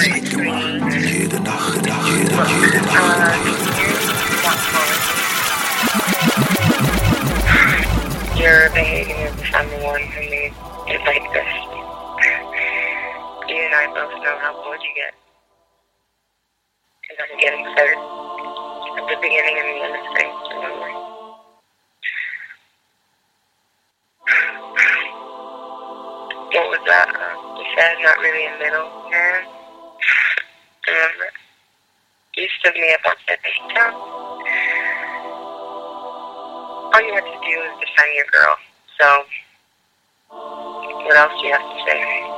Your behavior is I'm the one who made it like this. You and I both know how bored you get. Because I'm getting hurt at the beginning and the end of things, remember? What was that? You said not really a middle man. Remember? You stood me up on that down. All you had to do is defend your girl. So, what else do you have to say?